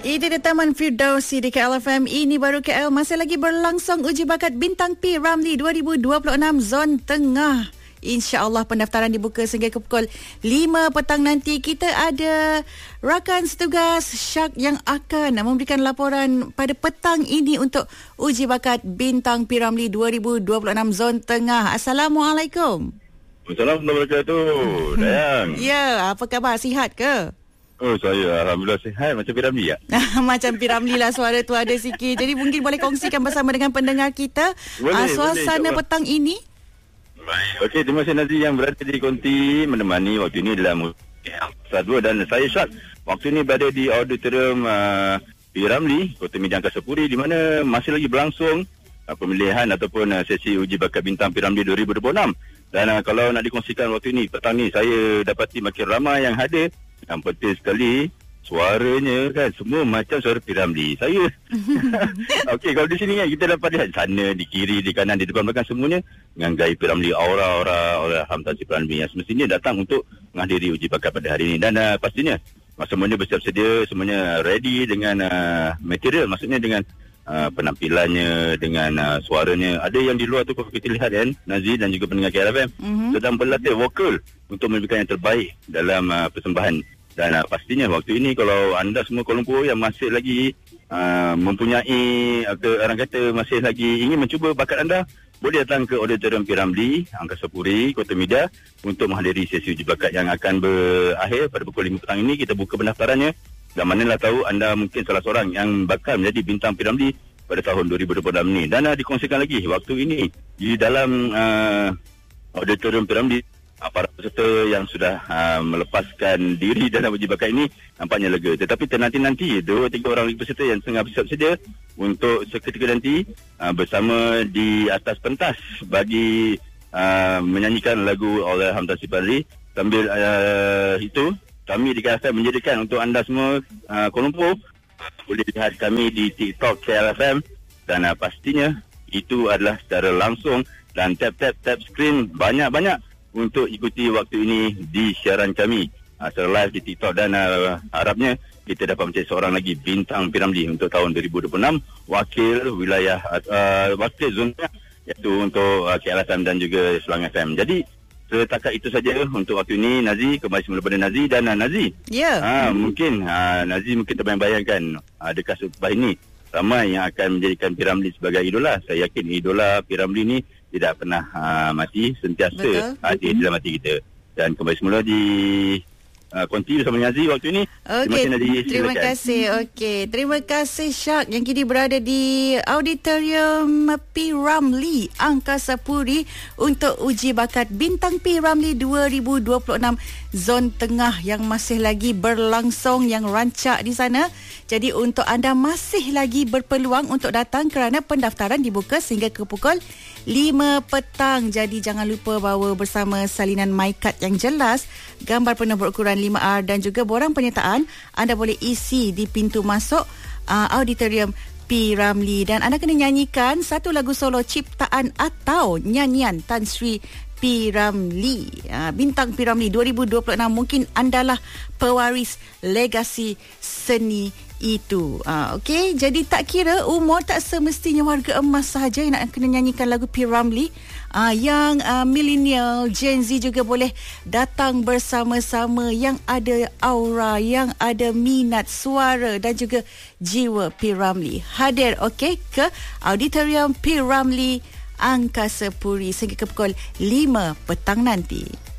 Itu dia Taman Firdausi di KLFM. Ini baru KL. Masih lagi berlangsung uji bakat Bintang P Ramlee 2026 Zon Tengah. InsyaAllah pendaftaran dibuka sehingga ke pukul 5 petang nanti. Kita ada rakan setugas Syak yang akan memberikan laporan pada petang ini untuk uji bakat Bintang P Ramlee 2026 Zon Tengah. Assalamualaikum. Assalamualaikum warahmatullahi Dayang. Ya, apa khabar? Sihat ke? Oh, saya Alhamdulillah sihat. Macam P Ramlee tak? Macam P Ramlee lah, suara tu ada sikit. Jadi mungkin boleh kongsikan bersama dengan pendengar kita suasana petang ini. Baik. Okey, terima kasih Nazi yang berada di konti menemani waktu ini dalam Sadwa, dan saya Syak waktu ini berada di auditorium P Ramlee Kota Medan Angkasa Puri, di mana masih lagi berlangsung pemilihan ataupun sesi uji bakat Bintang P Ramlee 2026. Dan kalau nak dikongsikan waktu ini petang ni, saya dapati makin ramai yang hadir. Yang penting sekali, suaranya kan semua macam suara P Ramlee. Saya okey, kalau di sini kan kita dapat lihat sana, di kiri, di kanan, di depan belakang semuanya dengan gaya P Ramlee, aura Hamzah P Ramlee yang semestinya datang untuk menghadiri uji bakat pada hari ini. Dan pastinya semuanya bersiap sedia, semuanya ready dengan material, maksudnya dengan penampilannya, dengan suaranya. Ada yang di luar tu kalau kita lihat kan, Nazi dan juga pendengar KLFM sedang berlatih vokal untuk memberikan yang terbaik dalam persembahan. Dan pastinya waktu ini kalau anda semua Kuala Lumpur yang masih lagi mempunyai orang kata masih lagi ingin mencuba bakat anda, boleh datang ke auditorium P Ramlee Angkasa Puri Kota Medan untuk menghadiri sesi uji bakat yang akan berakhir pada pukul 5 petang ini. Kita buka pendaftarannya. Dan manalah tahu anda mungkin salah seorang yang bakal menjadi Bintang P Ramlee pada tahun 2026 ini. Dan dikongsikan lagi waktu ini di dalam auditorium P Ramlee, para peserta yang sudah melepaskan diri dalam uji bakat ini nampaknya lega. Tetapi nanti 2-3 orang lagi peserta yang tengah bersiap sedia untuk seketika nanti bersama di atas pentas bagi menyanyikan lagu oleh Hamzah P Ramlee. Sambil itu kami di KLFM menjadikan untuk anda semua Kuala Lumpur boleh lihat kami di TikTok KLFM, dan pastinya itu adalah secara langsung, dan tap screen banyak-banyak untuk ikuti waktu ini di siaran kami secara live di TikTok. Dan harapnya kita dapat menjadi seorang lagi Bintang P Ramlee untuk tahun 2026, wakil wilayah wakil zona, iaitu untuk KLFM dan juga Selang FM. Jadi setakat itu saja untuk waktu ini. Nazi, kembali semula pada Nazi. Dan Nazi, mungkin Nazi mungkin terbayang-bayangkan dekat selepas ini ramai yang akan menjadikan P Ramlee sebagai idola. Saya yakin idola P Ramlee ni tidak pernah mati, sentiasa hadir dalam hati kita. Dan kembali semula di konti bersama Nazi waktu ini. Okey, terima kasih. Okey, terima kasih Syak yang kini berada di auditorium P Ramlee Angkasa Puri untuk uji bakat Bintang P Ramlee 2026 Zon Tengah yang masih lagi berlangsung, yang rancak di sana. Jadi untuk anda masih lagi berpeluang untuk datang kerana pendaftaran dibuka sehingga ke pukul 5 petang. Jadi jangan lupa bawa bersama salinan MyCard yang jelas, gambar penuh berukuran 5R dan juga borang penyertaan anda boleh isi di pintu masuk auditorium P Ramlee. Dan anda kena nyanyikan satu lagu solo ciptaan atau nyanyian Tan Sri P Ramlee. Bintang P Ramlee 2026, mungkin andalah pewaris legasi seni itu. Okey, jadi tak kira umur, tak semestinya warga emas sahaja yang nak kena nyanyikan lagu P Ramlee. Yang millennial, Gen Z juga boleh datang bersama-sama, yang ada aura, yang ada minat suara dan juga jiwa P Ramlee. Hadir ke auditorium P Ramlee Angkasa Puri sehingga ke pukul 5 petang nanti.